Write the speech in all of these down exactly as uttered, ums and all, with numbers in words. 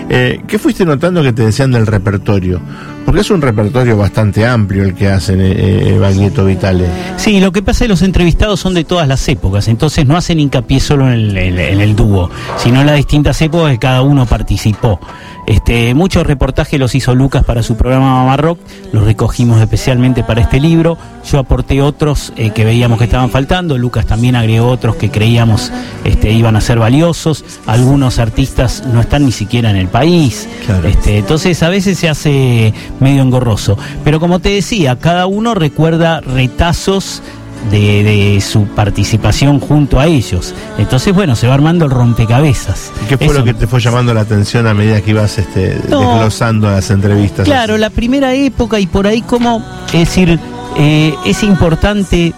Eh, ¿Qué fuiste notando que te decían del repertorio? Porque es un repertorio bastante amplio el que hacen eh, Baglietto Vitale. Sí, lo que pasa es que los entrevistados son de todas las épocas, entonces no hacen hincapié solo en el, en, en el dúo, sino en las distintas épocas que cada uno participó. Este, muchos reportajes los hizo Lucas para su programa Mamá Rock, los recogimos especialmente para este libro. Yo aporté otros eh, que veíamos que estaban faltando, Lucas también agregó otros que creíamos este, iban a ser valiosos. Algunos artistas no están ni siquiera en el país, claro. este, entonces a veces se hace medio engorroso. Pero como te decía, cada uno recuerda retazos De, de su participación junto a ellos. Entonces, bueno, se va armando el rompecabezas. ¿Y qué fue Eso. lo que te fue llamando la atención a medida que ibas este, no, desglosando las entrevistas? Claro, así? La primera época y por ahí como, es decir, eh, es importante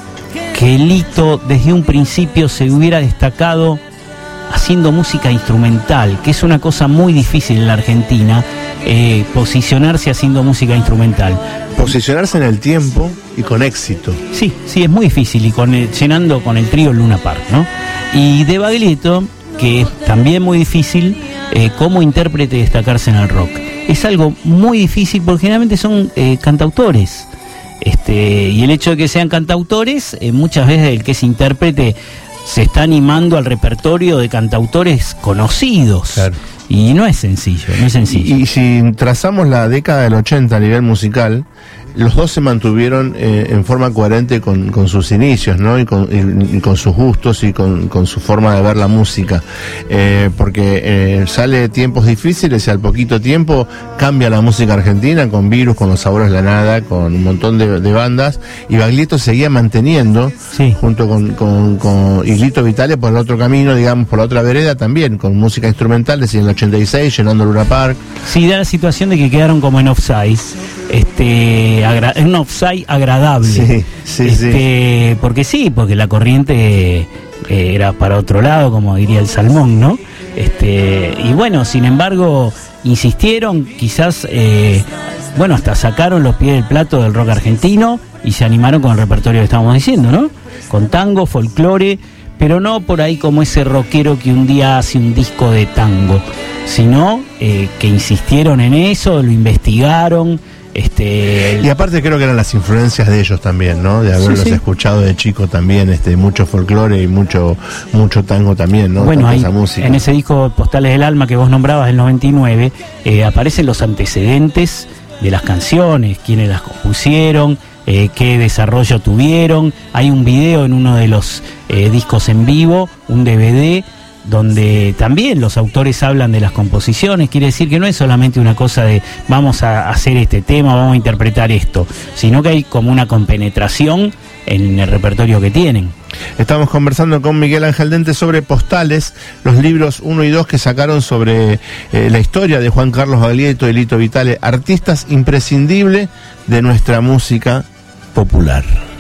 que Lito desde un principio se hubiera destacado haciendo música instrumental, que es una cosa muy difícil en la Argentina, eh, posicionarse haciendo música instrumental. Posicionarse en el tiempo y con éxito. Sí, sí, es muy difícil, y con el, llenando con el trío Luna Park, ¿no? Y de Baglietto, que es también muy difícil, eh, como intérprete destacarse en el rock. Es algo muy difícil porque generalmente son eh, cantautores. Este, y el hecho de que sean cantautores, eh, muchas veces el que es intérprete se está animando al repertorio de cantautores conocidos. Claro. Y no es sencillo, no es sencillo. Y, y si trazamos la década del ochenta a nivel musical, los dos se mantuvieron eh, en forma coherente con, con sus inicios, ¿no? Y con, y, y con sus gustos y con, con su forma de ver la música. Eh, porque eh, sale Tiempos Difíciles y al poquito tiempo cambia la música argentina con Virus, con Los Sabores de la Nada, con un montón de, de bandas. Y Baglietto seguía manteniendo, sí. junto con, con, con y Lito Vitale por el otro camino, digamos, por la otra vereda también, con música instrumental, desde el ochenta y seis, llenando Luna Park. Sí, da la situación de que quedaron como en offside. Este, agra- es un offside agradable. Sí, sí, este, sí. Porque sí, porque la corriente eh, era para otro lado, como diría el salmón, ¿no? Este, y bueno, sin embargo, insistieron, quizás, eh, bueno, hasta sacaron los pies del plato del rock argentino y se animaron con el repertorio que estábamos diciendo, ¿no? Con tango, folclore, pero no por ahí como ese rockero que un día hace un disco de tango, sino eh, que insistieron en eso, lo investigaron. Este, y aparte creo que eran las influencias de ellos también, ¿no? De haberlos sí, sí. escuchado de chico también, este, mucho folclore y mucho mucho tango también, ¿no? Bueno, ahí, esa música. En ese disco Postales del Alma que vos nombrabas del noventa y nueve, eh, aparecen los antecedentes de las canciones, quiénes las compusieron, eh, qué desarrollo tuvieron. Hay un video en uno de los eh, discos en vivo, un D V D, donde también los autores hablan de las composiciones. Quiere decir que no es solamente una cosa de vamos a hacer este tema, vamos a interpretar esto, sino que hay como una compenetración en el repertorio que tienen. Estamos conversando con Miguel Ángel Dente sobre Postales, los libros uno y dos que sacaron sobre eh, la historia de Juan Carlos Baglietto y Lito Vitale, artistas imprescindibles de nuestra música popular.